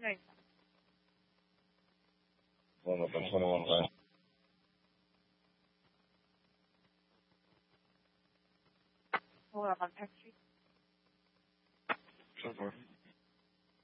39. Hold up, I'm 21 times. Hold up, on Peck Street. So far.